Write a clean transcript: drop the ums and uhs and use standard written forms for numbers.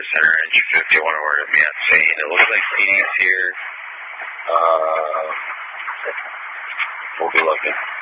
center and U50. I wonder where Matt's saying. It looks like CD's here. We'll be looking.